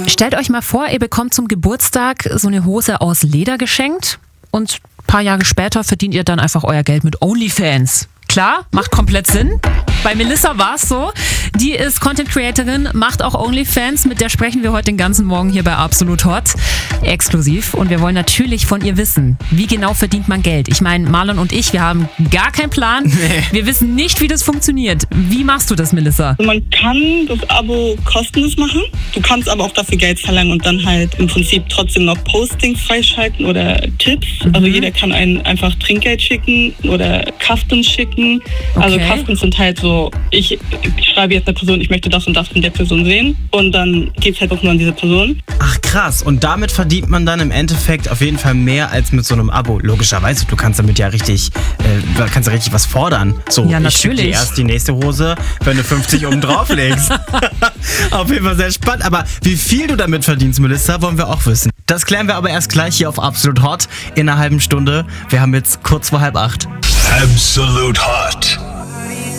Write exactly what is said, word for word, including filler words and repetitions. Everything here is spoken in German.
Stellt euch mal vor, ihr bekommt zum Geburtstag so eine Hose aus Leder geschenkt und ein paar Jahre später verdient ihr dann einfach euer Geld mit OnlyFans. Klar, macht komplett Sinn. Bei Melissa war es so. Die ist Content Creatorin, macht auch OnlyFans. Mit der sprechen wir heute den ganzen Morgen hier bei Absolut Hot. Exklusiv. Und wir wollen natürlich von ihr wissen, wie genau verdient man Geld. Ich meine, Marlon und ich, wir haben gar keinen Plan. Nee. Wir wissen nicht, wie das funktioniert. Wie machst du das, Melissa? Man kann das Abo kostenlos machen. Du kannst aber auch dafür Geld verlangen und dann halt im Prinzip trotzdem noch Postings freischalten oder Tipps. Mhm. Also jeder kann einen einfach Trinkgeld schicken oder Customs schicken. Also okay. Customs sind halt so, ich schreibe jetzt der Person, ich möchte das und das von der Person sehen und dann geht es halt auch nur an diese Person. Ach krass, und damit verdient man dann im Endeffekt auf jeden Fall mehr als mit so einem Abo. Logischerweise, du kannst damit ja richtig, äh, kannst ja richtig was fordern. So, ja, ich schicke dir erst die nächste Hose, wenn du fünfzig oben drauf legst. Auf jeden Fall sehr spannend, aber wie viel du damit verdienst, Melissa, wollen wir auch wissen. Das klären wir aber erst gleich hier auf Absolut Hot in einer halben Stunde. Wir haben jetzt kurz vor halb acht. Absolut Hot.